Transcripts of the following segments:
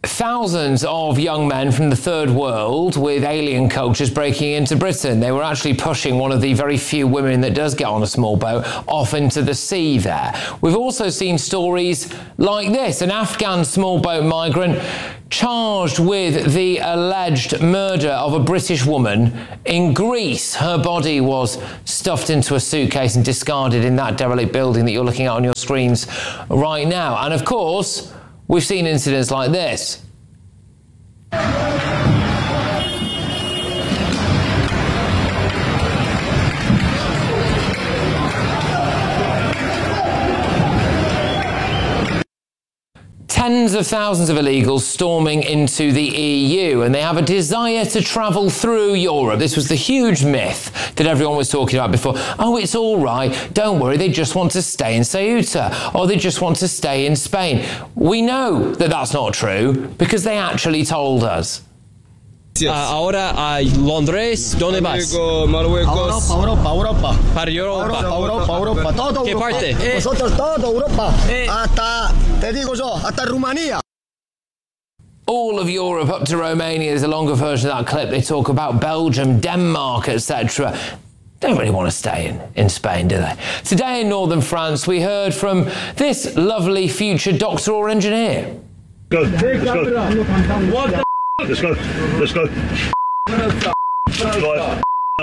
Thousands of young men from the third world with alien cultures breaking into Britain. They were actually pushing one of the very few women that does get on a small boat off into the sea there. We've also seen stories like this. An Afghan small boat migrant charged with the alleged murder of a British woman in Greece. Her body was stuffed into a suitcase and discarded in that derelict building that you're looking at on your screens right now. And of course, we've seen incidents like this. Tens of thousands of illegals storming into the EU, and they have a desire to travel through Europe. This was the huge myth that everyone was talking about before. Oh, it's all right, don't worry, they just want to stay in Ceuta, or they just want to stay in Spain. We know that that's not true because they actually told us. Ahora a Londres, ¿dónde vas? Marruecos. Europa. Para Europa. Todo ¿Qué Europa. parte? Nosotros todo Europa. Hasta, te digo yo, hasta Rumanía. All of Europe up to Romania. There's a longer version of that clip. They talk about Belgium, Denmark, etc. Don't really want to stay in Spain, do they? Today in northern France, we heard from this lovely future doctor or engineer. Go. Let's go. What the Let's go. Drive.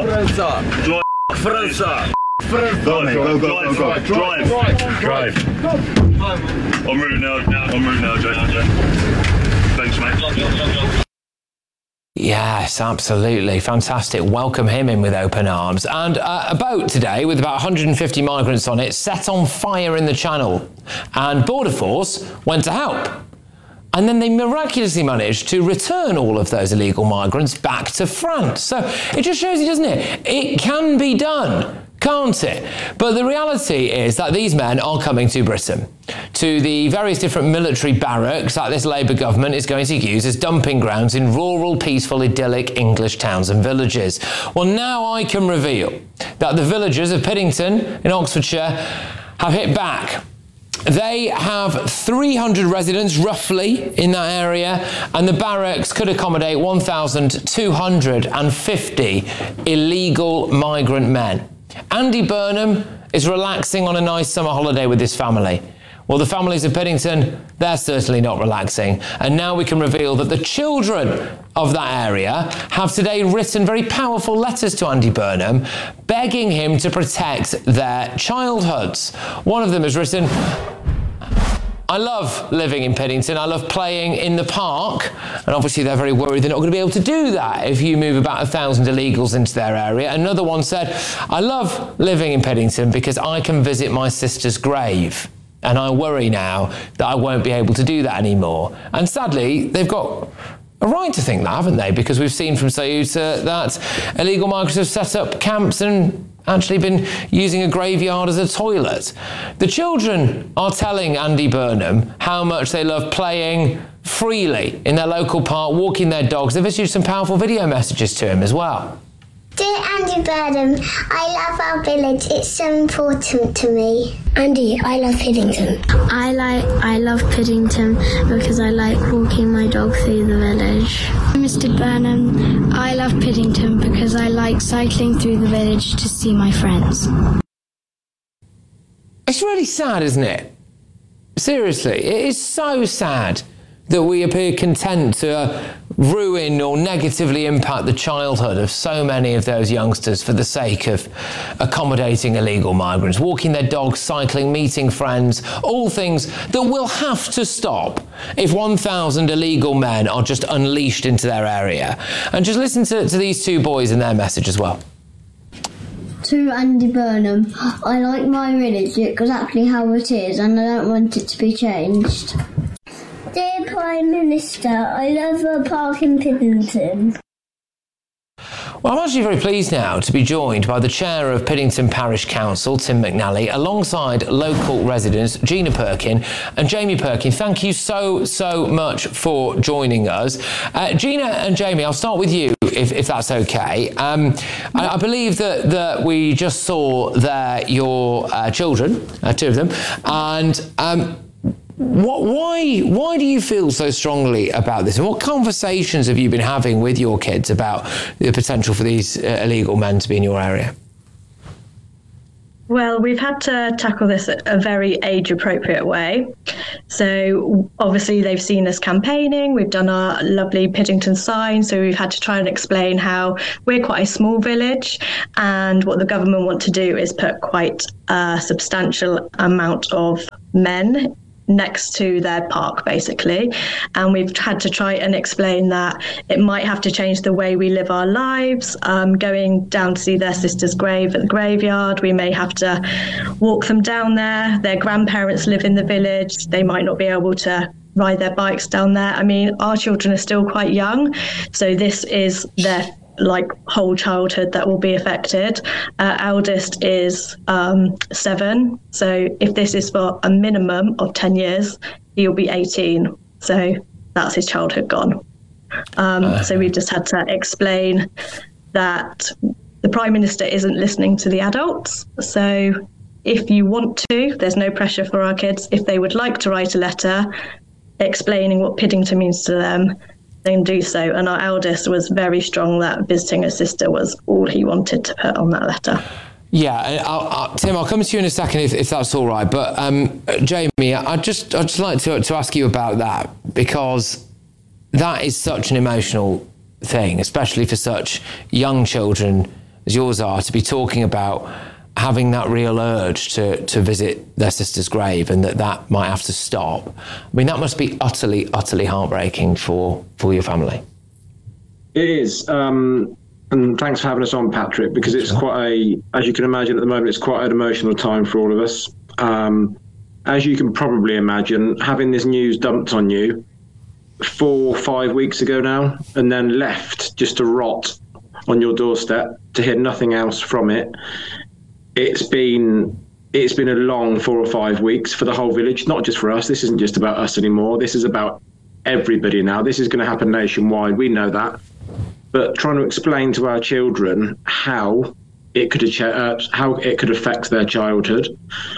Drive. En route now, Jay. Thanks, mate. Yes, absolutely. Fantastic. Welcome him in with open arms. And a boat today with about 150 migrants on it set on fire in the Channel. And Border Force went to help. And then they miraculously managed to return all of those illegal migrants back to France. So it just shows you, doesn't it? It can be done, can't it? But the reality is that these men are coming to Britain, to the various different military barracks that this Labour government is going to use as dumping grounds in rural, peaceful, idyllic English towns and villages. Well, now I can reveal that the villagers of Piddington in Oxfordshire have hit back. They have 300 residents, roughly, in that area, and the barracks could accommodate 1,250 illegal migrant men. Andy Burnham is relaxing on a nice summer holiday with his family. Well, the families of Piddington, they're certainly not relaxing. And now we can reveal that the children of that area have today written very powerful letters to Andy Burnham, begging him to protect their childhoods. One of them has written, I love living in Piddington. I love playing in the park. And obviously they're very worried they're not going to be able to do that if you move about 1,000 illegals into their area. Another one said, I love living in Piddington because I can visit my sister's grave. And I worry now that I won't be able to do that anymore. And sadly, they've got a right to think that, haven't they? Because we've seen from Ceuta that illegal migrants have set up camps and actually been using a graveyard as a toilet. The children are telling Andy Burnham how much they love playing freely in their local park, walking their dogs. They've issued some powerful video messages to him as well. Dear Andy Burnham, I love our village. It's so important to me. Andy, I love Piddington. I love Piddington because I like walking my dog through the village. Mr. Burnham, I love Piddington because I like cycling through the village to see my friends. It's really sad, isn't it? Seriously, it is so sad that we appear content to ruin or negatively impact the childhood of so many of those youngsters for the sake of accommodating illegal migrants, walking their dogs, cycling, meeting friends, all things that will have to stop if 1,000 illegal men are just unleashed into their area. And just listen to these two boys in their message as well. To Andy Burnham, I like my village exactly how it is and I don't want it to be changed. Dear Prime Minister, I love our park in Piddington. Well, I'm actually very pleased now to be joined by the chair of Piddington Parish Council, Tim McNally, alongside local residents Gina Perkin and Jamie Perkin. Thank you so much for joining us. Gina and Jamie, I'll start with you, if that's okay. I believe that we just saw there your children, two of them, and Why do you feel so strongly about this? And what conversations have you been having with your kids about the potential for these illegal men to be in your area? Well, we've had to tackle this a very age-appropriate way. So obviously they've seen us campaigning. We've done our lovely Piddington sign. So we've had to try and explain how we're quite a small village, and what the government want to do is put quite a substantial amount of men next to their park, basically. And we've had to try and explain that it might have to change the way we live our lives. Going down to see their sister's grave at the graveyard, we may have to walk them down there. Their grandparents live in the village. They might not be able to ride their bikes down there. I mean, our children are still quite young, so this is their whole childhood that will be affected. Eldest is 7, so if this is for a minimum of 10 years, he'll be 18, so that's his childhood gone. So we've just had to explain that the Prime Minister isn't listening to the adults. So if you want to, there's no pressure for our kids. If they would like to write a letter explaining what Piddington means to them, then do so. And our eldest was very strong that visiting his sister was all he wanted to put on that letter. Yeah, Tim, I'll come to you in a second if that's all right. But Jamie, I'd just like to ask you about that, because that is such an emotional thing, especially for such young children as yours are, to be talking about having that real urge to visit their sister's grave, and that might have to stop. I mean, that must be utterly, utterly heartbreaking for your family. It is. And thanks for having us on, Patrick, because it's as you can imagine at the moment, it's quite an emotional time for all of us. As you can probably imagine, having this news dumped on you 4 or 5 weeks ago now, and then left just to rot on your doorstep to hear nothing else from it. It's been a long 4 or 5 weeks for the whole village, not just for us. This isn't just about us anymore. This is about everybody now. This is going to happen nationwide. We know that. But trying to explain to our children how it could affect their childhood,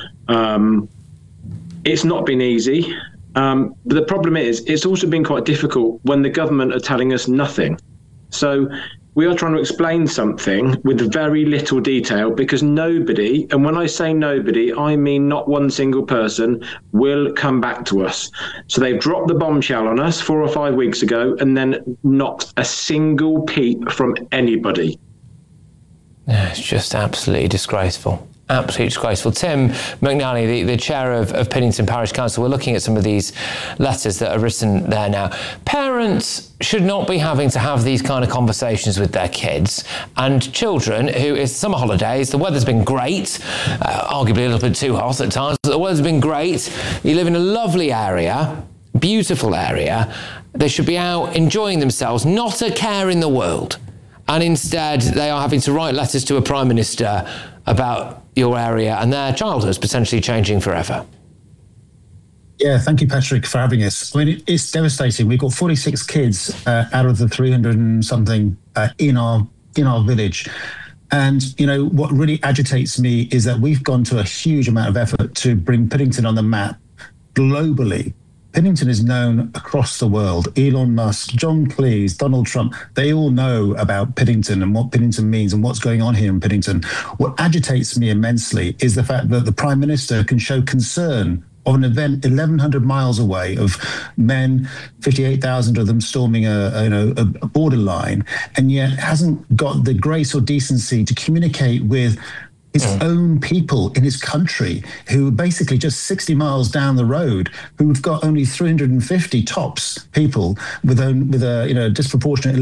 it's not been easy. But the problem is, it's also been quite difficult when the government are telling us nothing. So we are trying to explain something with very little detail, because nobody, and when I say nobody, I mean not one single person, will come back to us. So they've dropped the bombshell on us 4 or 5 weeks ago, and then not a single peep from anybody. Yeah, it's just absolutely disgraceful. Absolutely disgraceful. Tim McNally, the chair of Piddington Parish Council, we're looking at some of these letters that are written there now. Parents should not be having to have these kind of conversations with their kids, and children who, it's summer holidays, the weather's been great, arguably a little bit too hot at times, but the weather's been great. You live in a lovely area, beautiful area. They should be out enjoying themselves, not a care in the world. And instead, they are having to write letters to a Prime Minister about your area and their childhoods potentially changing forever. Yeah, thank you, Patrick, for having us. I mean, it's devastating. We've got 46 kids out of the 300 and something in our village. And, you know, what really agitates me is that we've gone to a huge amount of effort to bring Piddington on the map globally. Piddington is known across the world. Elon Musk, John Cleese, Donald Trump, they all know about Piddington and what Piddington means and what's going on here in Piddington. What agitates me immensely is the fact that the Prime Minister can show concern of an event 1,100 miles away of men, 58,000 of them storming a borderline, and yet hasn't got the grace or decency to communicate with his own people in his country, who basically just 60 miles down the road, who've got only 350 tops people with a disproportionate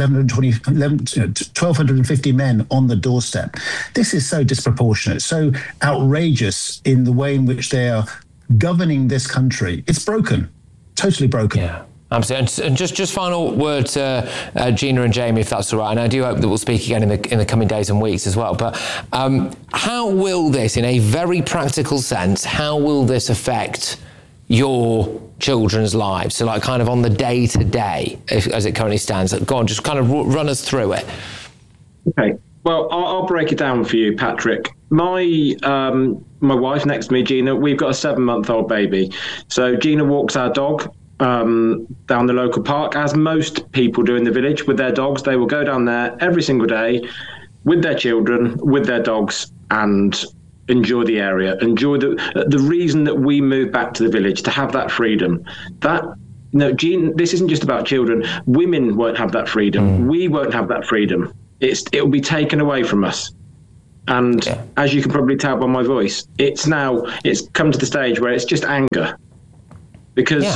1,250 men on the doorstep. This is so disproportionate, so outrageous in the way in which they are governing this country. It's broken, totally broken. Yeah. Absolutely. And just final word to Gina and Jamie, if that's all right. And I do hope that we'll speak again in the coming days and weeks as well. But how will this, in a very practical sense, how will this affect your children's lives? So, like, kind of on the day-to-day, as it currently stands. Go on, just kind of run us through it. Okay. Well, I'll break it down for you, Patrick. my wife next to me, Gina, we've got a 7-month-old baby. So Gina walks our dog down the local park, as most people do in the village with their dogs. They will go down there every single day with their children, with their dogs, and enjoy the area, enjoy the reason that we moved back to the village, to have that freedom. Gene, this isn't just about children. Women won't have that freedom. We won't have that freedom. It will be taken away from us. And as you can probably tell by my voice, it's come to the stage where it's just anger. Because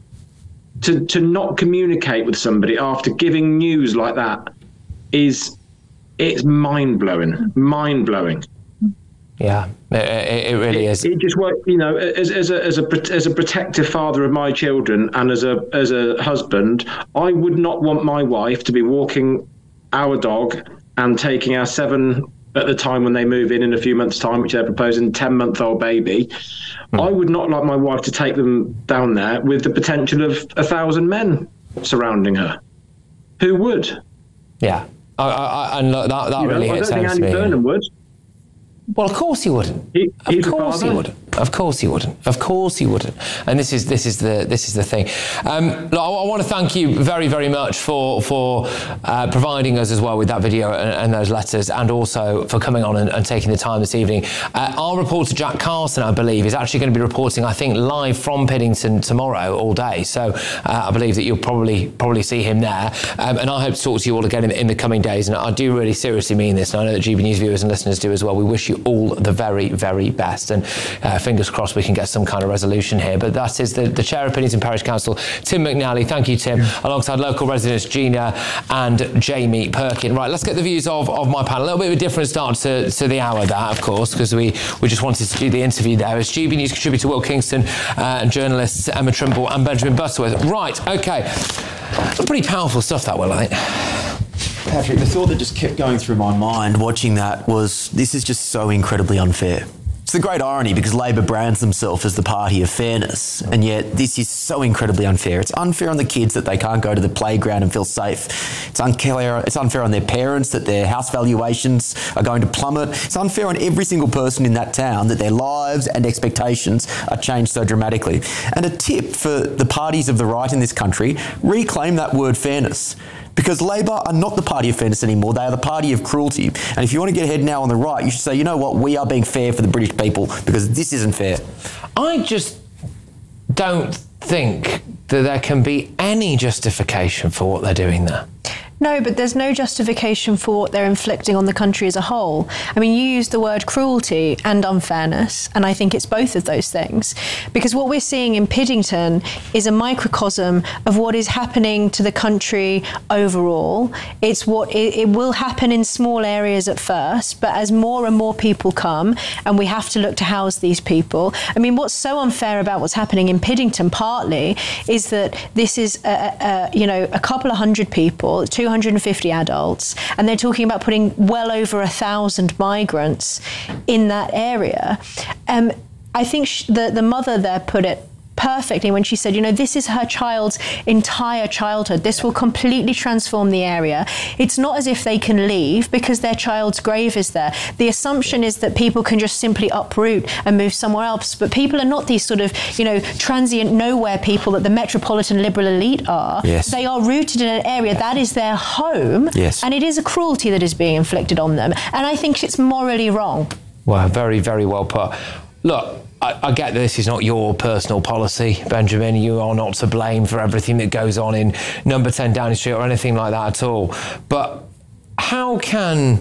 to not communicate with somebody after giving news like that it's mind-blowing. Yeah, it really is. It just won't, as a protective father of my children and as a husband, I would not want my wife to be walking our dog and taking our 7, at the time when they move in a few months' time, which they're proposing, 10-month-old baby. I would not like my wife to take them down there with the potential of 1,000 men surrounding her. Who would? Yeah, and look, that really hits home to me. I don't think Andy Burnham would. Well, of course he wouldn't. Of course he wouldn't. Of course he wouldn't. Of course he wouldn't. And this is the thing. Look, I want to thank you very, very much for providing us as well with that video and those letters, and also for coming on and taking the time this evening. Our reporter Jack Carson, I believe, is actually going to be reporting, I think, live from Piddington tomorrow all day. So I believe that you'll probably see him there. And I hope to talk to you all again in the coming days. And I do really seriously mean this. And I know that GB News viewers and listeners do as well. We wish you all the very, very best, and fingers crossed we can get some kind of resolution here. But that is the Chair of Piddington Parish Council, Tim McNally. Thank you, Tim, alongside local residents Gina and Jamie Perkin. Right, let's get the views of my panel. A little bit of a different start to the hour, that, of course, because we just wanted to do the interview there. It's GB News contributor Will Kingston and journalists Emma Trimble and Benjamin Butterworth. Right, OK. Pretty powerful stuff, that, Will, I think. Patrick, the thought that just kept going through my mind watching that was, this is just so incredibly unfair. It's the great irony, because Labor brands themselves as the party of fairness, and yet this is so incredibly unfair. It's unfair on the kids that they can't go to the playground and feel safe. It's unfair on their parents that their house valuations are going to plummet. It's unfair on every single person in that town that their lives and expectations are changed so dramatically. And a tip for the parties of the right in this country: reclaim that word fairness. Because Labor are not the party of fairness anymore. They are the party of cruelty. And if you want to get ahead now on the right, you should say, you know what, we are being fair for the British people, because this isn't fair. I just don't think that there can be any justification for what they're doing there. No, but there's no justification for what they're inflicting on the country as a whole. I mean, you used the word cruelty and unfairness, and I think it's both of those things. Because what we're seeing in Piddington is a microcosm of what is happening to the country overall. It's what it will happen in small areas at first, but as more and more people come, and we have to look to house these people. I mean, what's so unfair about what's happening in Piddington partly is that this is a couple of hundred people, 250 adults, and they're talking about putting well over 1,000 migrants in that area. I think the mother there put it perfectly when she said, this is her child's entire childhood. This will completely transform the area. It's not as if they can leave because their child's grave is there. The assumption is that people can just simply uproot and move somewhere else. But people are not these sort of, transient nowhere people that the metropolitan liberal elite are. Yes. They are rooted in an area that is their home. Yes. And it is a cruelty that is being inflicted on them. And I think it's morally wrong. Well, very, very well put. Look, I get that this is not your personal policy, Benjamin. You are not to blame for everything that goes on in number 10 Downing Street or anything like that at all. But how can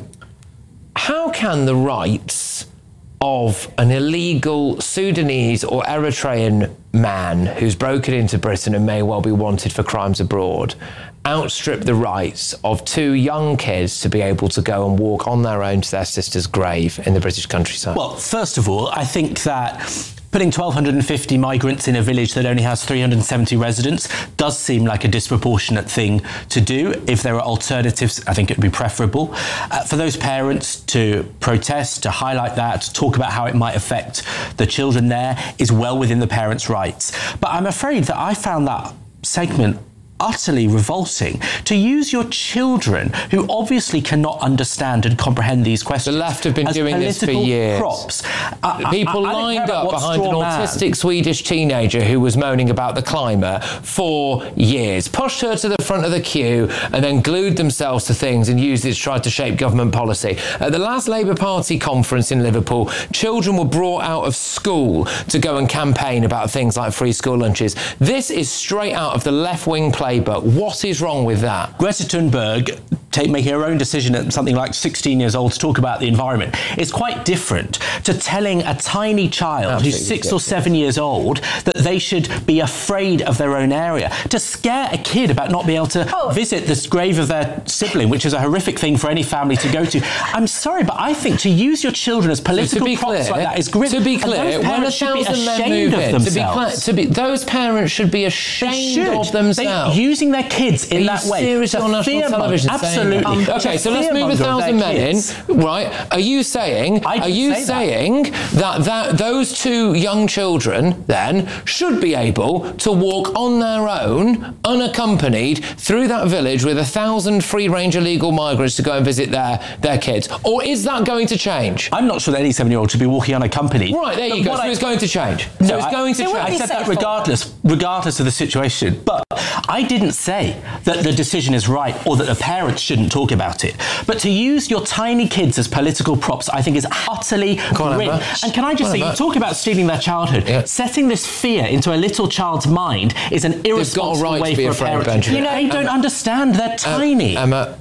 the rights of an illegal Sudanese or Eritrean man who's broken into Britain and may well be wanted for crimes abroad outstrip the rights of 2 young kids to be able to go and walk on their own to their sister's grave in the British countryside? Well, first of all, I think that putting 1,250 migrants in a village that only has 370 residents does seem like a disproportionate thing to do. If there are alternatives, I think it would be preferable. For those parents to protest, to highlight that, to talk about how it might affect the children there is well within the parents' rights. But I'm afraid that I found that segment utterly revolting to use your children, who obviously cannot understand and comprehend these questions. The left have been doing this for years. Props. People lined up behind an autistic Swedish teenager who was moaning about the climate for years, pushed her to the front of the queue and then glued themselves to things and used it to try to shape government policy. At the last Labour Party conference in Liverpool, children were brought out of school to go and campaign about things like free school lunches. This is straight out of the left-wing playbook. What is wrong with that? Greta Thunberg making her own decision at something like 16 years old to talk about the environment is quite different to telling a tiny child who's 6 or 7 years old that they should be afraid of their own area. To scare a kid about not being able to visit the grave of their sibling, which is a horrific thing for any family to go to. I'm sorry, but I think to use your children as political props like that is grim. To be clear, when 1,000 men move in, those parents should be ashamed of themselves. Using their kids in that way. Seriously on national television? Absolutely. Okay, so let's move 1,000 men in, right? Are you saying that those two young children then should be able to walk on their own, unaccompanied, through that village with 1,000 free-range illegal migrants to go and visit their kids? Or is that going to change? I'm not sure that any 7-year-old should be walking unaccompanied. Right, there you go. So it's going to change. No, I said that regardless of the situation. But I didn't say that the decision is right or that the parents shouldn't talk about it. But to use your tiny kids as political props, I think is utterly grim. And can I just say, you talk about stealing their childhood. Setting this fear into a little child's mind is an irresponsible way for a parent. They don't understand. They're tiny. Emma.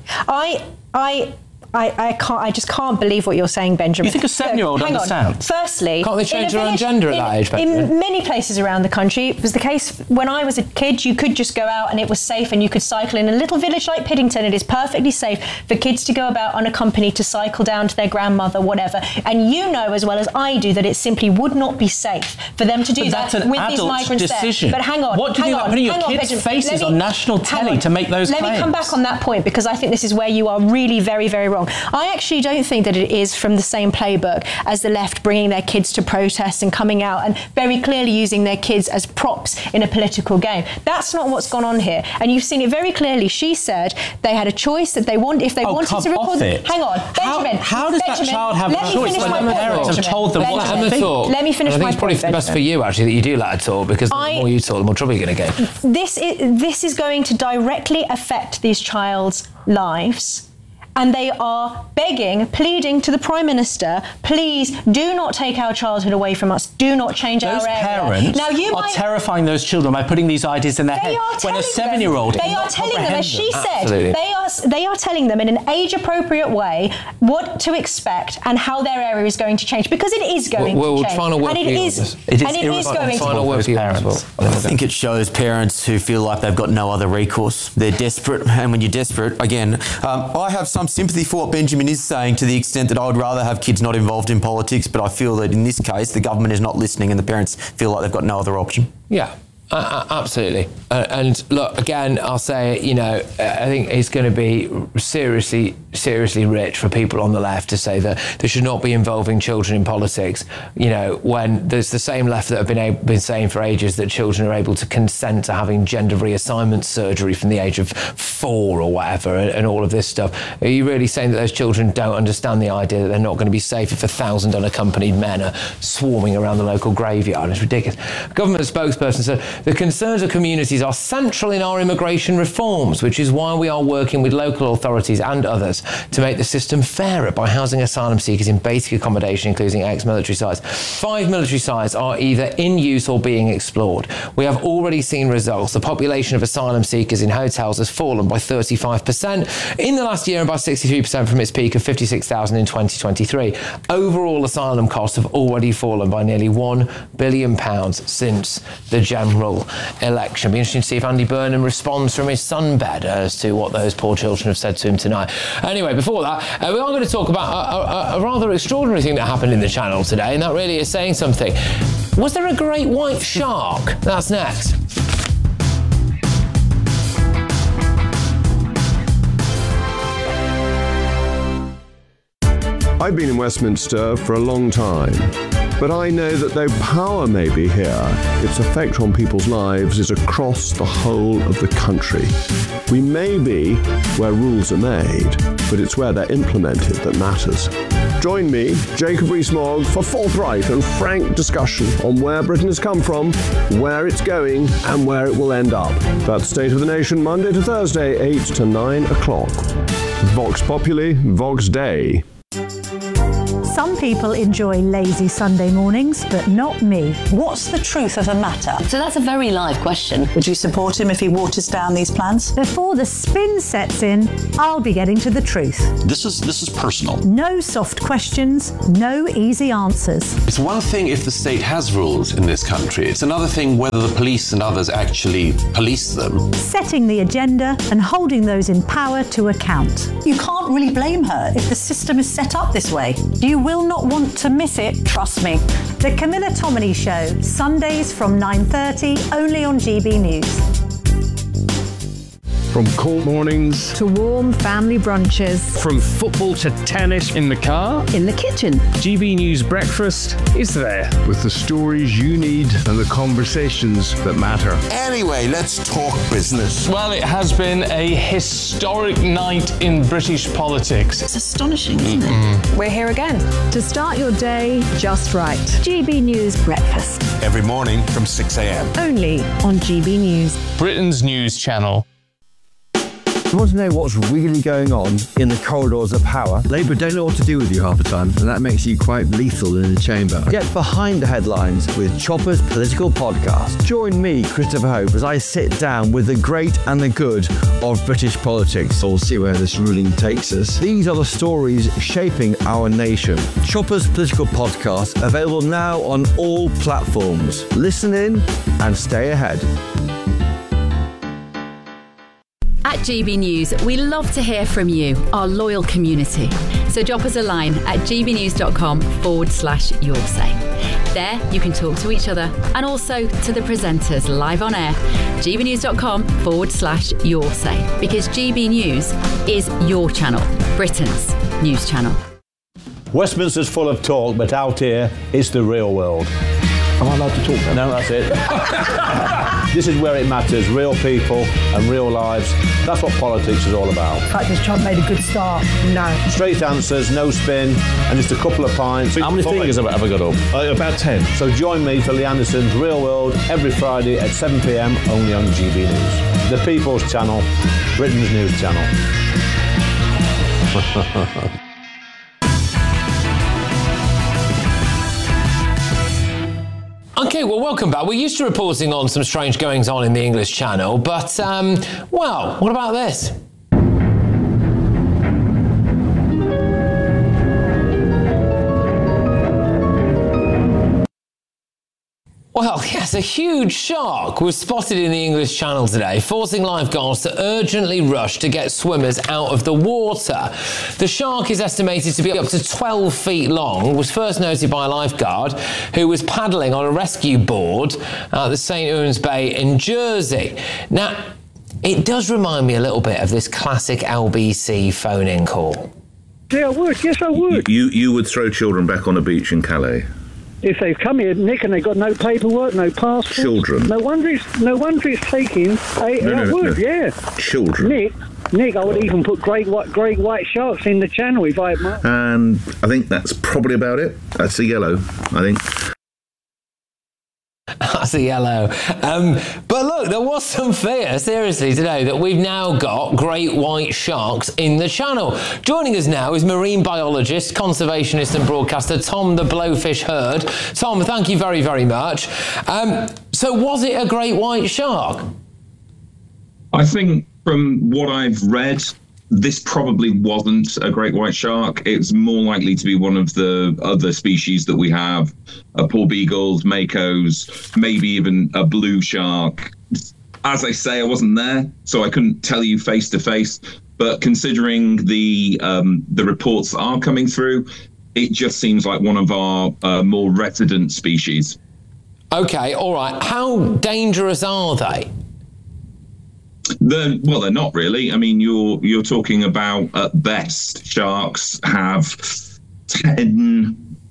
I just can't believe what you're saying, Benjamin. You think a 7-year-old understands? Firstly, can't they change their own gender at that age, Benjamin? In many places around the country, it was the case when I was a kid. You could just go out and it was safe, and you could cycle in a little village like Piddington. It is perfectly safe for kids to go about unaccompanied, to cycle down to their grandmother, whatever. And you know as well as I do that it simply would not be safe for them to do that with these migrants decision. there. But hang on, what do you do about putting your kids' faces on national telly to make those claims? Let me come back on that point, because I think this is where you are really very, very wrong. I actually don't think that it is from the same playbook as the left bringing their kids to protests and coming out and very clearly using their kids as props in a political game. That's not what's gone on here. And you've seen it very clearly. She said they had a choice that if they wanted to record... Hang on, Benjamin. How does that child have a choice when the parents have told them what to think? Let me finish my point, I think it's probably best for you, actually, that you do let her talk, because the more you talk, the more trouble you're going to get. This is going to directly affect these child's lives. And they are begging, pleading to the Prime Minister, please do not take our childhood away from us. Do not change our area. Those parents are terrifying those children by putting these ideas in their head. When a 7-year-old they are telling them, as she said, Absolutely. they are telling them in an age-appropriate way what to expect and how their area is going to change, because it is going to change. Trying to work and it is going to change. I think it shows parents who feel like they've got no other recourse. They're desperate, and when you're desperate, again, I have some sympathy for what Benjamin is saying, to the extent that I would rather have kids not involved in politics, but I feel that in this case the government is not listening and the parents feel like they've got no other option. Yeah. Absolutely. And look, again, I'll say, I think it's going to be seriously rich for people on the left to say that they should not be involving children in politics, when there's the same left that have been saying for ages that children are able to consent to having gender reassignment surgery from the age of 4 or whatever, and all of this stuff. Are you really saying that those children don't understand the idea that they're not going to be safe if 1,000 unaccompanied men are swarming around the local graveyard? It's ridiculous. Government spokesperson said, the concerns of communities are central in our immigration reforms, which is why we are working with local authorities and others to make the system fairer by housing asylum seekers in basic accommodation, including ex-military sites. 5 military sites are either in use or being explored. We have already seen results. The population of asylum seekers in hotels has fallen by 35% in the last year and by 63% from its peak of 56,000 in 2023. Overall asylum costs have already fallen by nearly £1 billion since the general election. It'll be interesting to see if Andy Burnham responds from his sunbed as to what those poor children have said to him tonight. Anyway, before that, we are going to talk about a rather extraordinary thing that happened in the channel today, and that really is saying something. Was there a great white shark? That's next. I've been in Westminster for a long time. But I know that though power may be here, its effect on people's lives is across the whole of the country. We may be where rules are made, but it's where they're implemented that matters. Join me, Jacob Rees-Mogg, for forthright and frank discussion on where Britain has come from, where it's going, and where it will end up. That's State of the Nation, Monday to Thursday, 8 to 9 o'clock. Vox Populi, Vox Dei. Some people enjoy lazy Sunday mornings, but not me. What's the truth of the matter? So that's a very live question. Would you support him if he waters down these plans? Before the spin sets in, I'll be getting to the truth. This is personal. No soft questions, no easy answers. It's one thing if the state has rules in this country. It's another thing whether the police and others actually police them. Setting the agenda and holding those in power to account. You can't really blame her if the system is set up this way. You will not want to miss it, trust me. The Camilla Tominey Show, Sundays from 9:30, only on GB News. From cold mornings to warm family brunches. From football to tennis in the car. In the kitchen. GB News Breakfast is there. With the stories you need and the conversations that matter. Anyway, let's talk business. Well, it has been a historic night in British politics. It's astonishing, isn't it? We're here again to start your day just right. GB News Breakfast. Every morning from 6 a.m. Only on GB News. Britain's news channel. You want to know what's really going on in the corridors of power? Labour don't know what to do with you half the time, and that makes you quite lethal in the chamber. Get behind the headlines with Chopper's Political Podcast. Join me, Christopher Hope, as I sit down with the great and the good of British politics. We'll see where this ruling takes us. These are the stories shaping our nation. Chopper's Political Podcast, available now on all platforms. Listen in and stay ahead. At GB News, we love to hear from you, our loyal community. So drop us a line at gbnews.com/your say. There, you can talk to each other and also to the presenters live on air. gbnews.com/your say. Because GB News is your channel, Britain's news channel. Westminster's full of talk, but out here, it's the real world. Am I allowed to talk now? No, that's it. This is where it matters, real people and real lives. That's what politics is all about. The fact is Trump made a good start. No. Straight answers, no spin, and just a couple of pints. How many fingers have I got up? About 10. So join me for Lee Anderson's Real World every Friday at 7 p.m. only on GB News. The People's Channel, Britain's news channel. Okay, well, welcome back. We're used to reporting on some strange goings on in the English Channel, but, well, what about this? Well, yes, a huge shark was spotted in the English Channel today, forcing lifeguards to urgently rush to get swimmers out of the water. The shark is estimated to be up to 12 feet long, was first noted by a lifeguard who was paddling on a rescue board at the St. Ewens Bay in Jersey. Now, it does remind me a little bit of this classic LBC phone-in call. Yeah, I would. Yes, I would. You would throw children back on a beach in Calais? If they've come here, Nick, and they've got no paperwork, no passport. Children. No wonder it's taking. Yeah. Children. Nick, I would even put great white sharks in the channel if I had my. And I think that's probably about it. That's a yellow, I think. That's a yellow. But look, there was some fear, seriously, today that we've now got great white sharks in the channel. Joining us now is marine biologist, conservationist and broadcaster Tom the Blowfish Hurd. Tom, thank you very, very much. So was it a great white shark? I think from what I've read, this probably wasn't a great white shark. It's more likely to be one of the other species that we have, poor beagles, makos, maybe even a blue shark. As I say, I wasn't there, so I couldn't tell you face to face. But considering the reports that are coming through, it just seems like one of our more resident species. Okay, all right. How dangerous are they? They're not really. I mean, you're talking about, at best, sharks have 10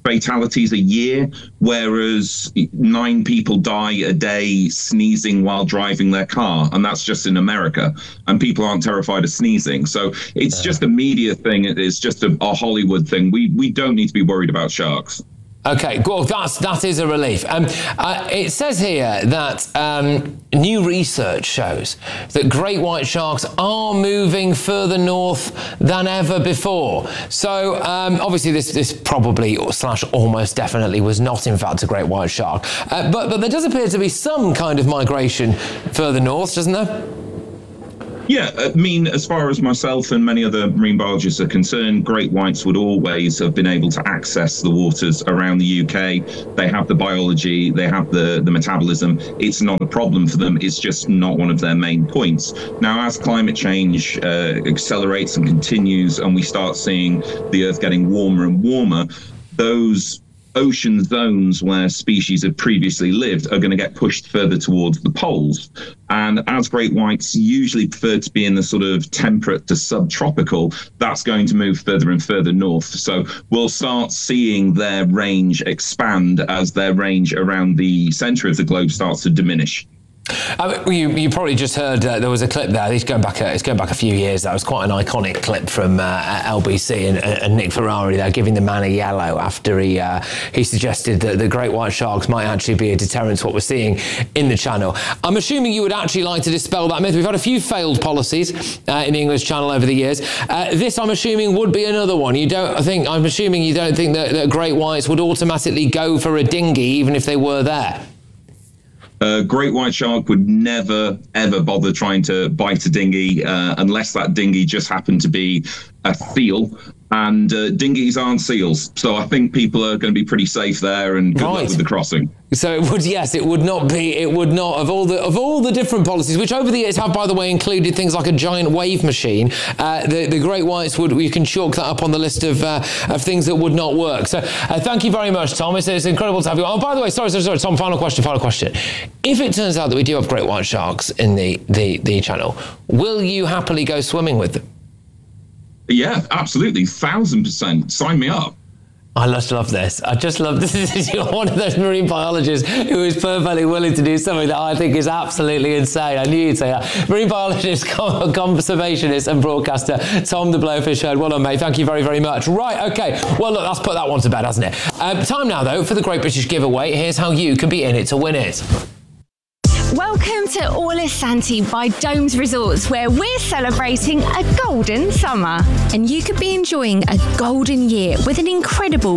fatalities a year, whereas 9 people die a day sneezing while driving their car, and that's just in America, and people aren't terrified of sneezing. So it's just a media thing. It's just a Hollywood thing. We don't need to be worried about sharks. Okay, well, that is a relief. It says here that new research shows that great white sharks are moving further north than ever before. So obviously this probably / almost definitely was not in fact a great white shark. But there does appear to be some kind of migration further north, doesn't there? Yeah, I mean, as far as myself and many other marine biologists are concerned, great whites would always have been able to access the waters around the UK. They have the biology, they have the metabolism. It's not a problem for them. It's just not one of their main points. Now, as climate change accelerates and continues, and we start seeing the Earth getting warmer and warmer, those ocean zones where species had previously lived are going to get pushed further towards the poles. And as great whites usually prefer to be in the sort of temperate to subtropical, that's going to move further and further north. So we'll start seeing their range expand as their range around the center of the globe starts to diminish. You probably just heard there was a clip there. It's going back a few years. That was quite an iconic clip from LBC and Nick Ferrari there giving the man a yellow after he suggested that the great white sharks might actually be a deterrent to what we're seeing in the Channel. I'm assuming you would actually like to dispel that myth. We've had a few failed policies in the English Channel over the years. This, I'm assuming, would be another one. I'm assuming you don't think that great whites would automatically go for a dinghy even if they were there. A great white shark would never, ever bother trying to bite a dinghy unless that dinghy just happened to be a seal. And dinghies aren't seals. So I think people are going to be pretty safe there, and good luck with the crossing. So it would not, of all the different policies, which over the years have, by the way, included things like a giant wave machine, the great whites you can chalk that up on the list of things that would not work. So thank you very much, Tom. It's incredible to have you. Oh, by the way, sorry, Tom, final question. If it turns out that we do have great white sharks in the Channel, will you happily go swimming with them? Yeah, absolutely. 1,000%. Sign me up. I just love this. I just love this. You're one of those marine biologists who is perfectly willing to do something that I think is absolutely insane. I knew you'd say that. Marine biologist, conservationist and broadcaster Tom the Blowfish Heard. Well done, mate. Thank you very, very much. Right, okay. Well, look, that's put that one to bed, hasn't it? Time now, though, for the Great British Giveaway. Here's how you can be in it to win it. Welcome to Orlisanti by Domes Resorts, where we're celebrating a golden summer. And you could be enjoying a golden year with an incredible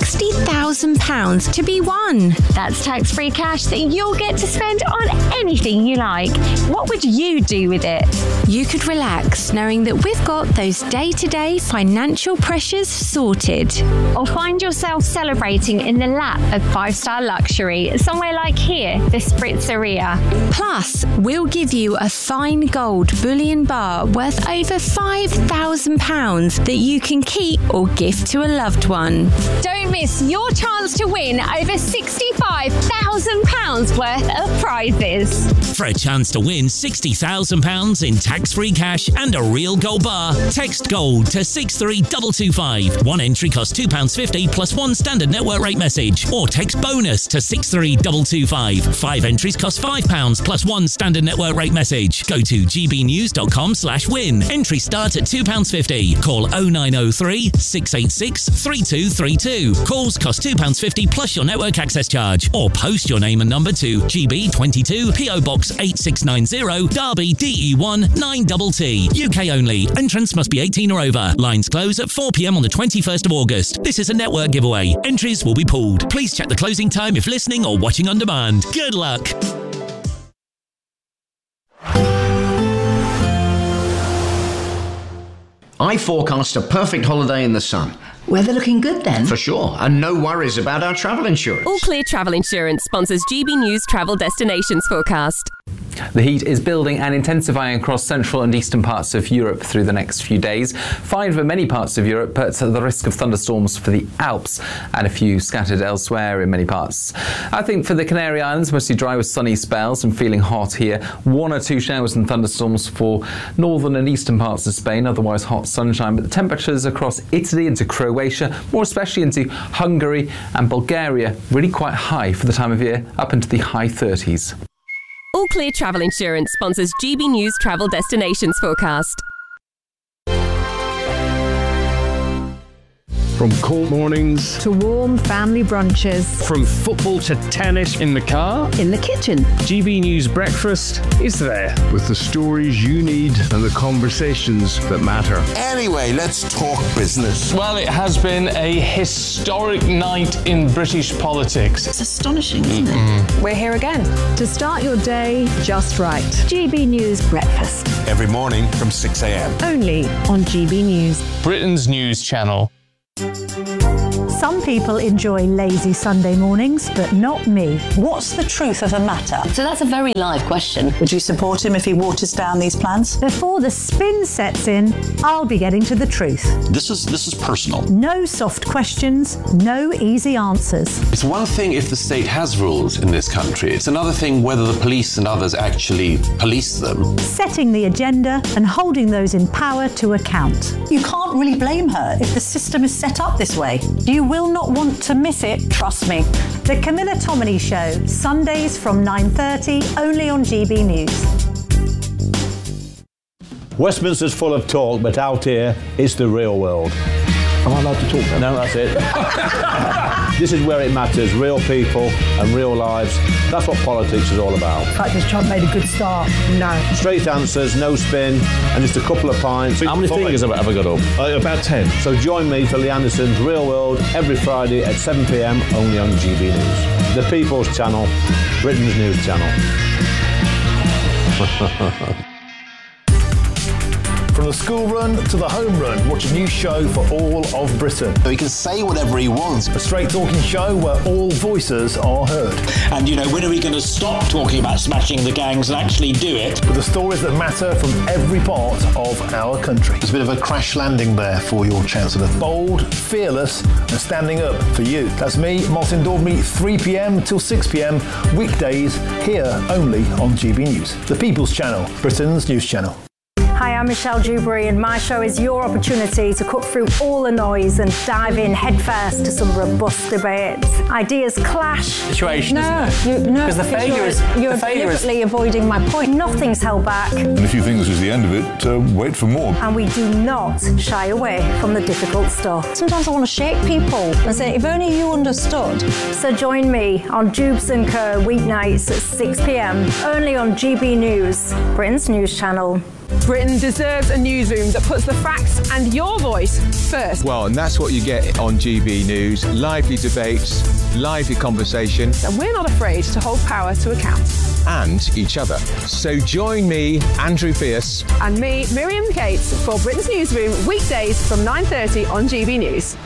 £60,000 to be won. That's tax-free cash that you'll get to spend on anything you like. What would you do with it? You could relax knowing that we've got those day-to-day financial pressures sorted. Or find yourself celebrating in the lap of five-star luxury, somewhere like here, the Spritzeria. Plus, we'll give you a fine gold bullion bar worth over £5,000 that you can keep or gift to a loved one. Don't miss your chance to win over £65,000 worth of prizes. For a chance to win £60,000 in tax-free cash and a real gold bar, text GOLD to 63225. One entry costs £2.50 plus one standard network rate message. Or text BONUS to 63225. 5 entries cost £5 plus one standard network rate message. Go to gbnews.com/win. Entry start at £2.50. Call 0903 686 3232. Calls cost £2.50 plus your network access charge. Or post your name and number to GB22 PO Box 8690 Derby DE1 9TT. UK only. Entrance must be 18 or over. Lines close at 4 p.m. on the 21st of August. This is a network giveaway. Entries will be pooled. Please check the closing time if listening or watching on demand. Good luck. I forecast a perfect holiday in the sun. Weather looking good then? For sure, and no worries about our travel insurance. All Clear Travel Insurance sponsors GB News Travel Destinations Forecast. The heat is building and intensifying across central and eastern parts of Europe through the next few days. Fine for many parts of Europe, but the risk of thunderstorms for the Alps and a few scattered elsewhere in many parts. I think for the Canary Islands, mostly dry with sunny spells and feeling hot here. 1 or 2 showers and thunderstorms for northern and eastern parts of Spain, otherwise hot sunshine. But the temperatures across Italy into Croatia, more especially into Hungary and Bulgaria, really quite high for the time of year, up into the high 30s. All Clear Travel Insurance sponsors GB News Travel Destinations Forecast. From cold mornings to warm family brunches. From football to tennis in the car. In the kitchen. GB News Breakfast is there with the stories you need and the conversations that matter. Anyway, let's talk business. Well, it has been a historic night in British politics. It's astonishing, isn't it? We're here again to start your day just right. GB News Breakfast. Every morning from 6 a.m. Only on GB News. Britain's news channel. Some people enjoy lazy Sunday mornings, but not me. What's the truth of the matter? So that's a very live question. Would you support him if he waters down these plans? Before the spin sets in, I'll be getting to the truth. This is personal. No soft questions, no easy answers. It's one thing if the state has rules in this country. It's another thing whether the police and others actually police them. Setting the agenda and holding those in power to account. You can't really blame her if the system is set up this way. You will not want to miss it, trust me. The Camilla Tominey Show, Sundays from 9:30, only on GB News. Westminster's full of talk, but out here, it's the real world. Am I allowed to talk now? No, that's it. This is where it matters, real people and real lives. That's what politics is all about. In fact, has Trump made a good start? No. Straight answers, no spin, and just a couple of pints. How many fingers have I ever got up? About 10. So join me for Lee Anderson's Real World every Friday at 7 p.m. only on GB News. The People's Channel, Britain's news channel. From the school run to the home run, watch a new show for all of Britain. So he can say whatever he wants. A straight talking show where all voices are heard. And, when are we going to stop talking about smashing the gangs and actually do it? With the stories that matter from every part of our country. There's a bit of a crash landing there for your Chancellor. Bold, fearless and standing up for you. That's me, Martin Daubney, 3 p.m. till 6 p.m. weekdays here only on GB News. The People's Channel, Britain's news channel. Hi, I'm Michelle Dewberry, and my show is your opportunity to cut through all the noise and dive in headfirst to some robust debates. Ideas clash. Situation, isn't it? Because the failure is you're deliberately avoiding my point. Nothing's held back. And if you think this is the end of it, wait for more. And we do not shy away from the difficult stuff. Sometimes I want to shake people and say, if only you understood. So join me on Jubes & Co. weeknights at 6 p.m. only on GB News, Britain's news channel. Britain deserves a newsroom that puts the facts and your voice first. Well, and that's what you get on GB News. Lively debates, lively conversation. And we're not afraid to hold power to account. And each other. So join me, Andrew Fierce. And me, Miriam Cates, for Britain's Newsroom, weekdays from 9:30 on GB News.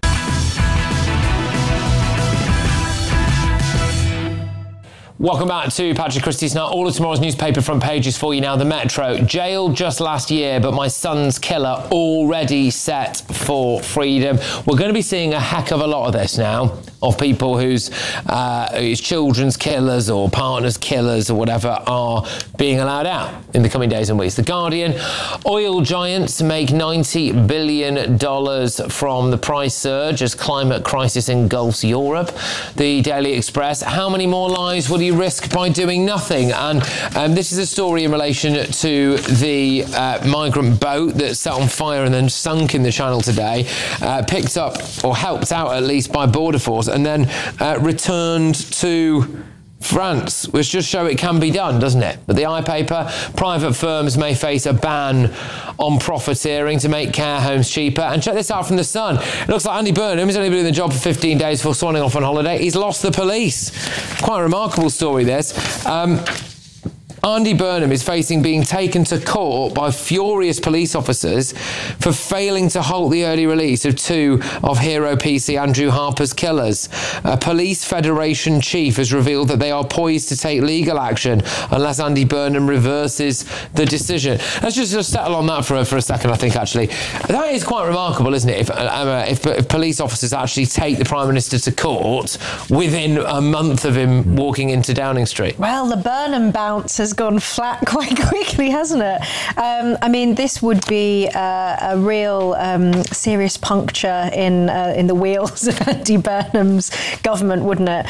Welcome back to Patrick Christie's Now. All of tomorrow's newspaper front pages for you now. The Metro, jailed just last year, but my son's killer already set for freedom. We're going to be seeing a heck of a lot of this now, of people whose children's killers or partners' killers or whatever are being allowed out in the coming days and weeks. The Guardian, oil giants make $90 billion from the price surge as climate crisis engulfs Europe. The Daily Express, how many more lives will you risk by doing nothing? And this is a story in relation to the migrant boat that set on fire and then sunk in the Channel today, picked up or helped out at least by Border Force and then returned to France, which just show it can be done, doesn't it? But the iPaper, private firms may face a ban on profiteering to make care homes cheaper. And check this out from The Sun. It looks like Andy Burnham has only been in the job for 15 days before swanning off on holiday. He's lost the police. Quite a remarkable story, this. Andy Burnham is facing being taken to court by furious police officers for failing to halt the early release of 2 of hero PC Andrew Harper's killers. A Police Federation chief has revealed that they are poised to take legal action unless Andy Burnham reverses the decision. Let's just settle on that for a second, I think, actually. That is quite remarkable, isn't it, if police officers actually take the Prime Minister to court within a month of him walking into Downing Street. Well, the Burnham bounce has gone flat quite quickly, hasn't it? I mean, this would be a real serious puncture in the wheels of Andy Burnham's government, wouldn't it?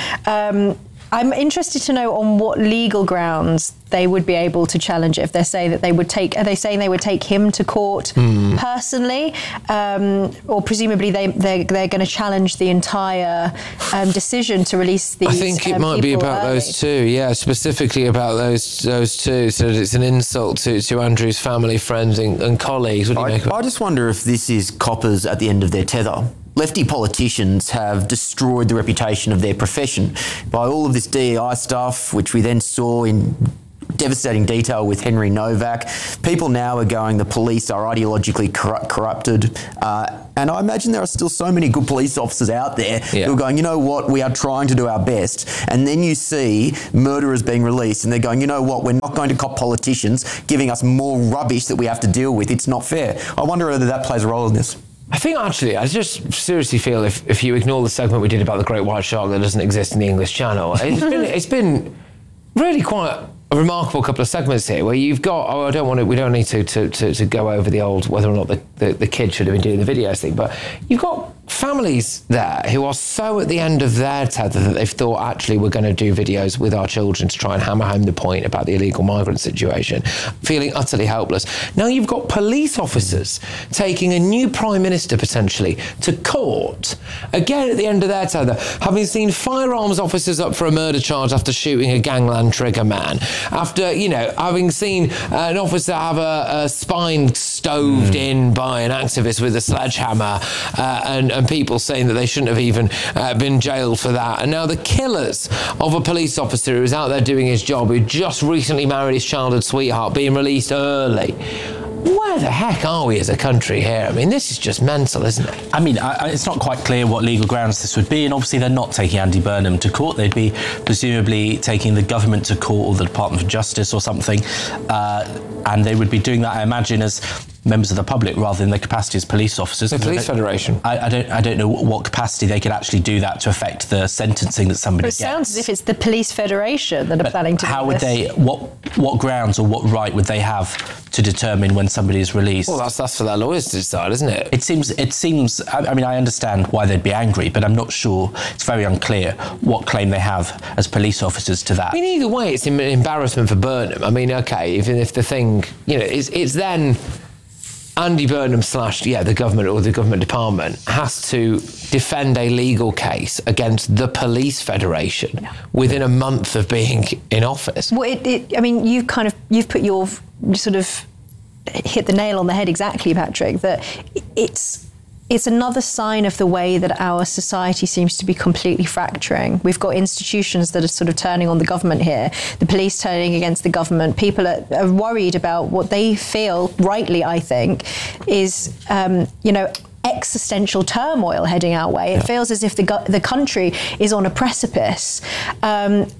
I'm interested to know on what legal grounds they would be able to challenge it if they're saying that they would take. Are they saying they would take him to court personally, or presumably they're going to challenge the entire decision to release these? I think it might be about those two. Yeah, specifically about those two. So that it's an insult to Andrew's family, friends, and colleagues. What do you make of it? I just wonder if this is coppers at the end of their tether. Lefty politicians have destroyed the reputation of their profession by all of this DEI stuff, which we then saw in devastating detail with Henry Novak. People now are going, the police are ideologically corrupted. And I imagine there are still so many good police officers out there who are going, you know what, we are trying to do our best. And then you see murderers being released and they're going, you know what, we're not going to cop politicians giving us more rubbish that we have to deal with. It's not fair. I wonder whether that plays a role in this. I think actually, I just seriously feel if you ignore the segment we did about the great white shark that doesn't exist in the English Channel, it's been really quite a remarkable couple of segments here where you've got, we don't need to go over the old, whether or not the kid should have been doing the videos thing, but you've got families there who are so at the end of their tether that they've thought, actually, we're going to do videos with our children to try and hammer home the point about the illegal migrant situation, feeling utterly helpless. Now you've got police officers taking a new Prime Minister, potentially, to court, again at the end of their tether, having seen firearms officers up for a murder charge after shooting a gangland trigger man, after, having seen an officer have a spine stoved in by an activist with a sledgehammer, and people saying that they shouldn't have even been jailed for that. And now the killers of a police officer who was out there doing his job, who just recently married his childhood sweetheart, being released early. Where the heck are we as a country here? I mean, this is just mental, isn't it? I mean, it's not quite clear what legal grounds this would be, and obviously they're not taking Andy Burnham to court. They'd be presumably taking the government to court or the Department of Justice or something, and they would be doing that, I imagine, as members of the public rather than their capacity as police officers. The Police Federation. I don't know what capacity they could actually do that to affect the sentencing that somebody gets. It sounds as if it's the Police Federation that are planning to do this. How would they, what grounds or what right would they have to determine when somebody is released? Well, that's for their lawyers to decide, isn't it? It seems, I mean, I understand why they'd be angry, but I'm not sure, it's very unclear what claim they have as police officers to that. I mean, either way, it's an embarrassment for Burnham. I mean, okay, even if the thing, it's then Andy Burnham / the government or the government department has to defend a legal case against the Police Federation within a month of being in office. Well, I mean, you've put your sort of hit the nail on the head exactly, Patrick, that it's another sign of the way that our society seems to be completely fracturing. We've got institutions that are sort of turning on the government here, the police turning against the government. People are worried about what they feel, rightly, I think, is, existential turmoil heading our way. It feels as if the country is on a precipice. And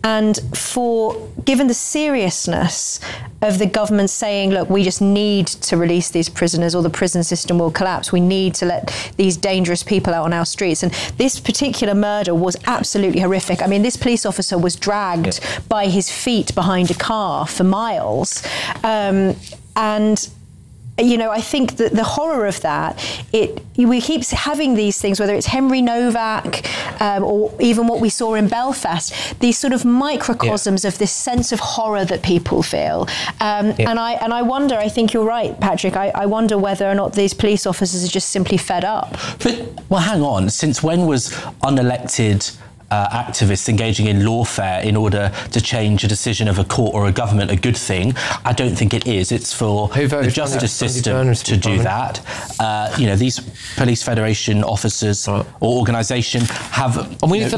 given the seriousness of the government saying, look, we just need to release these prisoners or the prison system will collapse. We need to let these dangerous people out on our streets. And this particular murder was absolutely horrific. I mean, this police officer was dragged by his feet behind a car for miles. I think that the horror of that, we keep having these things, whether it's Henry Novak or even what we saw in Belfast, these sort of microcosms of this sense of horror that people feel. And I wonder, I think you're right, Patrick, I wonder whether or not these police officers are just simply fed up. But, well, hang on, since when was unelected activists engaging in lawfare in order to change a decision of a court or a government a good thing. I don't think it is. It's for the justice system to do that. These Police Federation officers or organisation have if the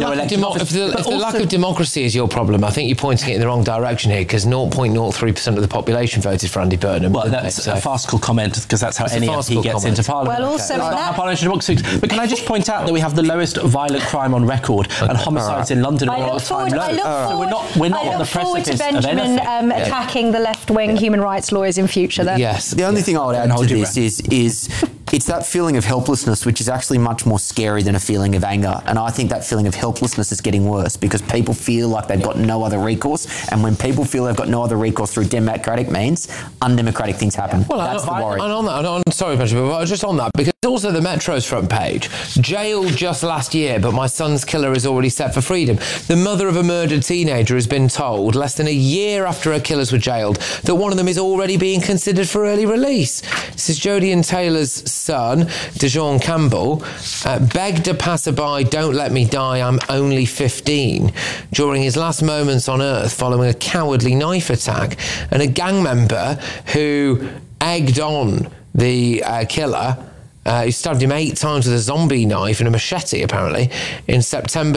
lack of democracy is your problem, I think you're pointing it in the wrong direction here, because 0.03% of the population voted for Andy Burnham. Well, that's a farcical comment, because that's how any MP gets into Parliament. Well, also parliamentary democracy. But can I just point out that we have the lowest violent crime on record and homicides in London are all the time low. We're not on the precipice to Benjamin attacking the left-wing human rights lawyers in future. Then. Yes. The only thing I would add to this is it's that feeling of helplessness, which is actually much more scary than a feeling of anger. And I think that feeling of helplessness is getting worse, because people feel like they've got no other recourse. And when people feel they've got no other recourse through democratic means, undemocratic things happen. Well, that's the worry. And on that, sorry, Benjamin, but just on that, because also the Metro's front page, jailed just last year, but my son's killer is already set for freedom. The mother of a murdered teenager has been told, less than a year after her killers were jailed, that one of them is already being considered for early release. This is Jodie and Taylor's son, DeJean Campbell, begged a passerby, "Don't let me die, I'm only 15," during his last moments on earth following a cowardly knife attack. And a gang member who egged on the killer, he stabbed him 8 times with a zombie knife and a machete, apparently, in September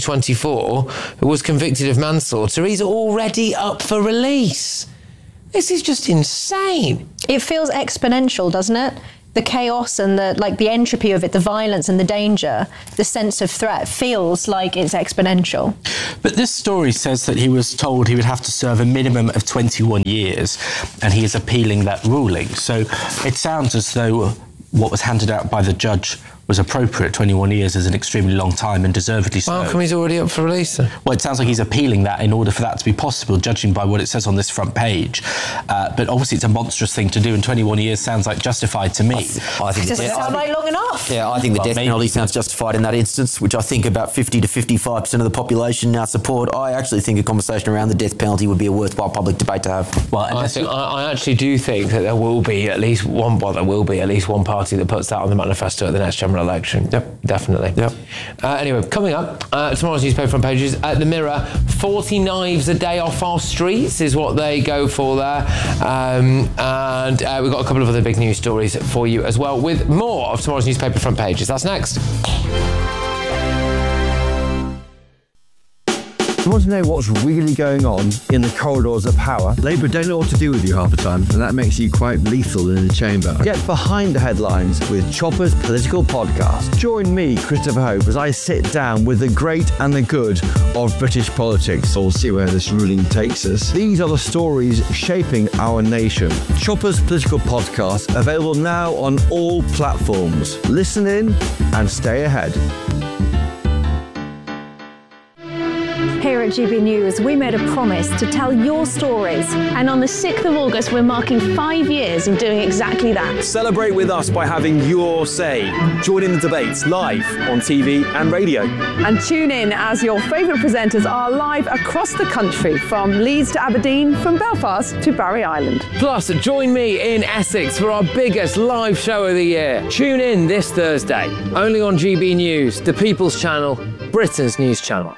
2024, who was convicted of manslaughter. He's already up for release. This is just insane. It feels exponential, doesn't it? The chaos and the entropy of it, the violence and the danger, the sense of threat feels like it's exponential. But this story says that he was told he would have to serve a minimum of 21 years, and he is appealing that ruling. So it sounds as though what was handed out by the judge was appropriate. 21 years is an extremely long time, and deservedly so. How come he's already up for release then? Well, it sounds like he's appealing that in order for that to be possible, judging by what it says on this front page. But obviously it's a monstrous thing to do, and 21 years sounds like justified to me. I think it doesn't sound like long enough. Yeah, I think the death penalty sounds justified in that instance, which I think about 50 to 55% of the population now support. I actually think a conversation around the death penalty would be a worthwhile public debate to have. Well, I actually do think that there will be at least one party that puts that on the manifesto at the next general election. Yep. Definitely. Yep. Anyway, coming up, tomorrow's newspaper front pages at the Mirror, 40 knives a day off our streets is what they go for there. And we've got a couple of other big news stories for you as well, with more of tomorrow's newspaper front pages. That's next. You want to know what's really going on in the corridors of power? Labour don't know what to do with you half the time, and that makes you quite lethal in the chamber. Get behind the headlines with Chopper's Political Podcast. Join me, Christopher Hope, as I sit down with the great and the good of British politics. We'll see where this ruling takes us. These are the stories shaping our nation. Chopper's Political Podcast, available now on all platforms. Listen in and stay ahead. Here at GB News, we made a promise to tell your stories. And on the 6th of August, we're marking 5 years of doing exactly that. Celebrate with us by having your say. Join in the debates live on TV and radio. And tune in as your favourite presenters are live across the country, from Leeds to Aberdeen, from Belfast to Barry Island. Plus, join me in Essex for our biggest live show of the year. Tune in this Thursday, only on GB News, the People's Channel, Britain's news channel.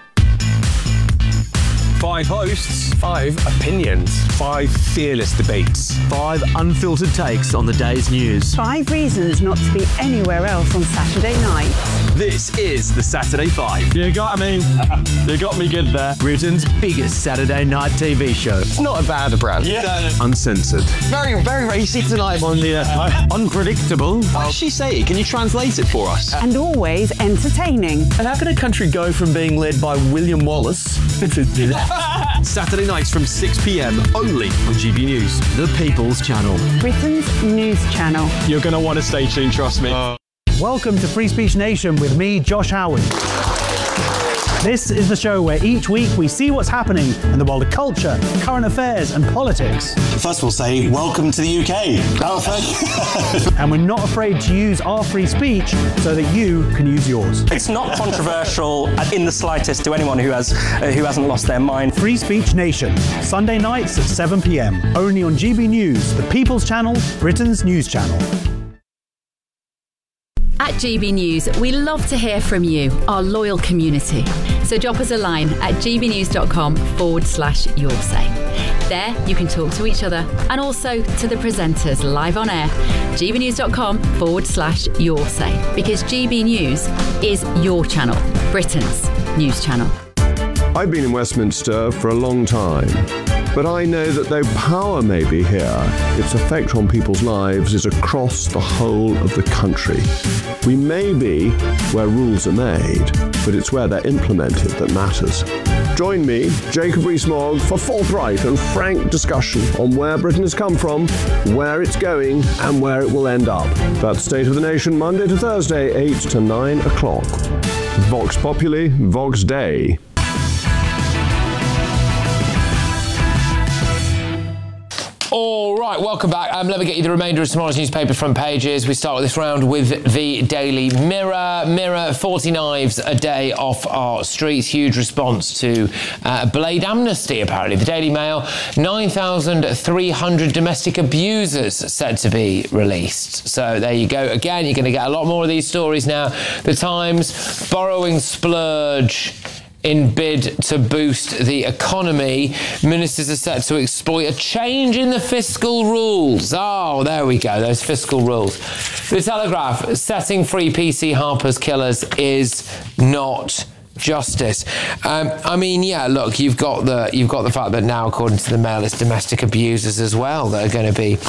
5 hosts, 5 opinions, 5 fearless debates, 5 unfiltered takes on the day's news, 5 reasons not to be anywhere else on Saturday night. This is the Saturday 5. You got me. You got me good there. Britain's biggest Saturday night TV show. It's not a bad brand. Yeah. Uncensored. Very, very racy tonight. On the unpredictable. What does she say? Can you translate it for us? And always entertaining. And how can a country go from being led by William Wallace Saturday nights from 6 p.m. only on GB News, the People's Channel. Britain's news channel. You're going to want to stay tuned, trust me. Welcome to Free Speech Nation with me, Josh Howard. This is the show where each week we see what's happening in the world of culture, current affairs and politics. First we'll say, welcome to the UK. And we're not afraid to use our free speech so that you can use yours. It's not controversial in the slightest to anyone who hasn't lost their mind. Free Speech Nation, Sunday nights at 7 p.m. only on GB News, the People's Channel, Britain's news channel. At GB News, we love to hear from you, our loyal community. So drop us a line at gbnews.com/yoursay. There you can talk to each other and also to the presenters live on air. gbnews.com/yoursay, because GB News is your channel, Britain's news channel. I've been in Westminster for a long time, but I know that though power may be here, its effect on people's lives is across the whole of the country. We may be where rules are made, but it's where they're implemented that matters. Join me, Jacob Rees-Mogg, for forthright and frank discussion on where Britain has come from, where it's going, and where it will end up. That's State of the Nation, Monday to Thursday, 8 to 9 o'clock. Vox Populi, Vox Dei. All right, welcome back. Let me get you the remainder of tomorrow's newspaper front pages. We start with this round with the Daily Mirror. Mirror, 40 knives a day off our streets. Huge response to Blade Amnesty, apparently. The Daily Mail, 9,300 domestic abusers set to be released. So there you go. Again, you're going to get a lot more of these stories now. The Times, borrowing splurge in bid to boost the economy. Ministers are set to exploit a change in the fiscal rules. Oh, there we go, those fiscal rules. The Telegraph, setting free PC Harper's killers is not justice. I mean, yeah, look, you've got the fact that now, according to the Mail, it's domestic abusers as well that are going to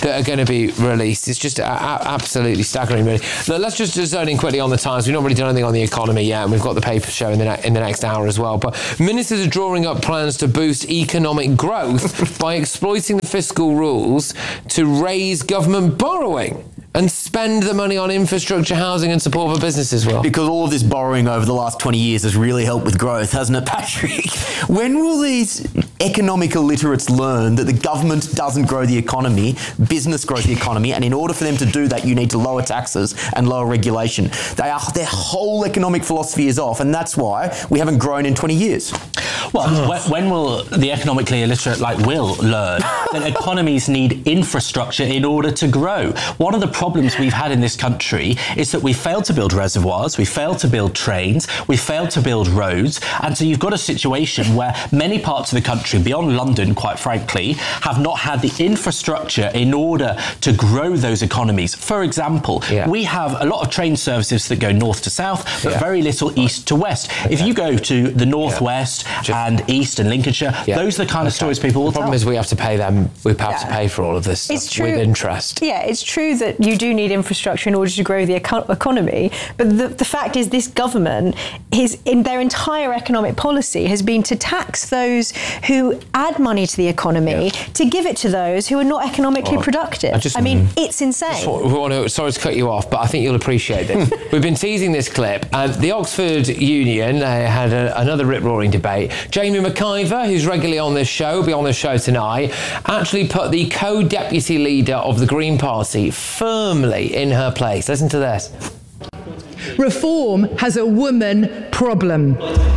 be released. It's just absolutely staggering, really. Look, let's just zone in quickly on the Times. We've not really done anything on the economy yet, and we've got the paper show in the next hour as well. But ministers are drawing up plans to boost economic growth by exploiting the fiscal rules to raise government borrowing and spend the money on infrastructure, housing and support for businesses, well. Because all of this borrowing over the last 20 years has really helped with growth, hasn't it, Patrick? When will these economic illiterates learn that the government doesn't grow the economy, business grows the economy, and in order for them to do that, you need to lower taxes and lower regulation? Their whole economic philosophy is off, and that's why we haven't grown in 20 years. Well, when will the economically illiterate Will learn that economies need infrastructure in order to grow? One of the problems we've had in this country is that we failed to build reservoirs, we failed to build trains, we failed to build roads, and so you've got a situation where many parts of the country, beyond London, quite frankly, have not had the infrastructure in order to grow those economies. For example, we have a lot of train services that go north to south, but very little east to west. If you go to the northwest and east and Lincolnshire, those are the kind of stories people will tell. The problem is we have to pay them, we have to pay for all of this stuff with interest. Yeah, it's true that you do need infrastructure in order to grow the economy, but the fact is this government, in their entire economic policy, has been to tax those who add money to the economy, to give it to those who are not economically productive. I mean, it's insane. Sorry to cut you off, but I think you'll appreciate this. We've been teasing this clip, and the Oxford Union had another rip-roaring debate. Jamie McIver, who's regularly on this show, will be on the show tonight, actually put the co-deputy leader of the Green Party firmly in her place. Listen to this. Reform has a woman problem.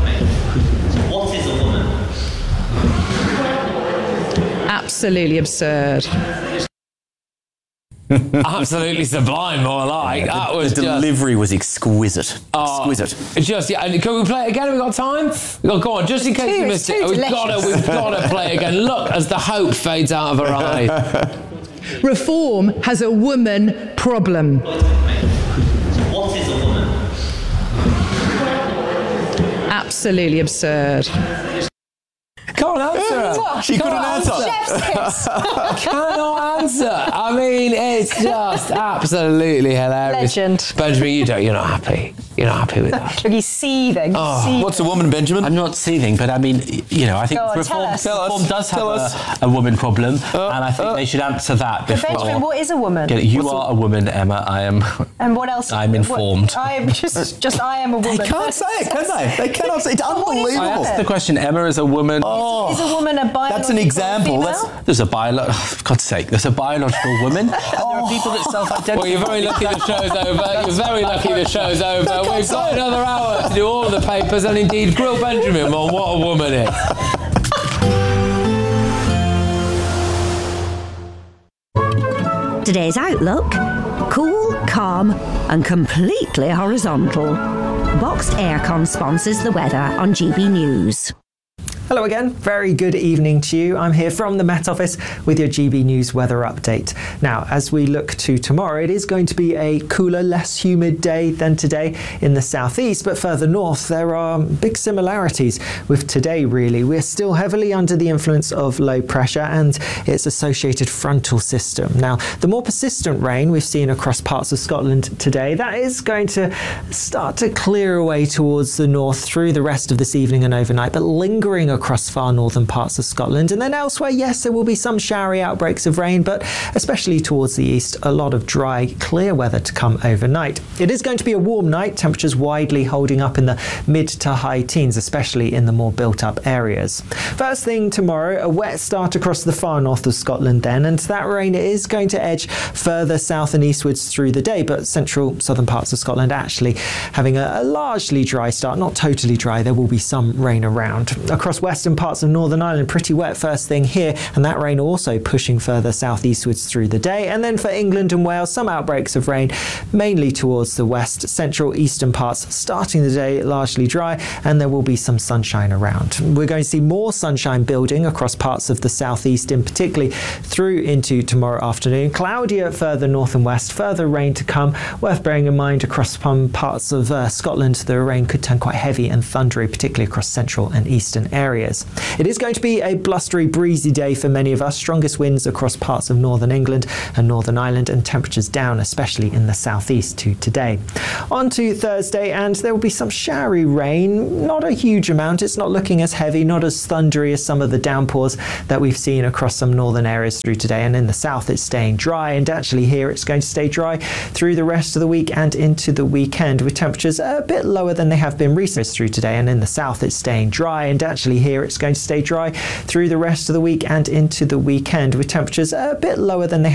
What is a woman? Absolutely absurd. Absolutely sublime, more like. That was the delivery was exquisite. Exquisite. Can we play it again? Have we got time? Go on, just in case you missed it. We've got to play it again. Look as the hope fades out of her eyes. Reform has a woman problem. What is a woman? Absolutely absurd. Can't answer her. She couldn't answer. Cannot answer. I mean, it's just absolutely hilarious. Legend. Benjamin, you're not happy. You're not happy with that. Look, he's seething. What's a woman, Benjamin? I'm not seething, but I mean, I think reform does have a woman problem, and I think they should answer that before. Benjamin, what is a woman? You are a woman, Emma. I am. And what else? I'm informed. I am just I am a woman. They can't say it, can they? They cannot say it. It's unbelievable. I asked the question. Emma is a woman. Is a woman a biological That's an example. There's a for God's sake, there's a biological woman, and there are people that self-identify. Well, you're very lucky the show's over. You're very lucky the show's over. We've got another hour to do all the papers and indeed grill Benjamin on what a woman is. Today's outlook: cool, calm, and completely horizontal. Boxed Aircon sponsors the weather on GB News. Hello again, very good evening to you. I'm here from the Met Office with your GB News weather update. Now, as we look to tomorrow, it is going to be a cooler, less humid day than today in the southeast, but further north there are big similarities with today really. We're still heavily under the influence of low pressure and its associated frontal system. Now, the more persistent rain we've seen across parts of Scotland today, that is going to start to clear away towards the north through the rest of this evening and overnight, but lingering across far northern parts of Scotland. And then elsewhere, yes, there will be some showery outbreaks of rain, but especially towards the east, a lot of dry, clear weather to come overnight. It is going to be a warm night, temperatures widely holding up in the mid to high teens, especially in the more built up areas. First thing tomorrow, a wet start across the far north of Scotland then, and that rain is going to edge further south and eastwards through the day, but central southern parts of Scotland actually having a largely dry start, not totally dry. There will be some rain around. Across western parts of Northern Ireland, pretty wet first thing here, and that rain also pushing further southeastwards through the day. And then for England and Wales, some outbreaks of rain, mainly towards the west, central, eastern parts, starting the day largely dry, and there will be some sunshine around. We're going to see more sunshine building across parts of the southeast, in particularly through into tomorrow afternoon. Cloudier further north and west, further rain to come. Worth bearing in mind across some parts of Scotland, the rain could turn quite heavy and thundery, particularly across central and eastern areas. It is going to be a blustery, breezy day for many of us. Strongest winds across parts of northern England and Northern Ireland, and temperatures down, especially in the southeast to today. On to Thursday, and there will be some showery rain. Not a huge amount. It's not looking as heavy, not as thundery as some of the downpours that we've seen across some northern areas through today. And in the south, it's staying dry, and actually here it's going to stay dry through the rest of the week and into the weekend, with temperatures a bit lower than they have been recently through today. And in the south, it's staying dry, and actually here it's going to stay dry through the rest of the week and into the weekend, with temperatures a bit lower than they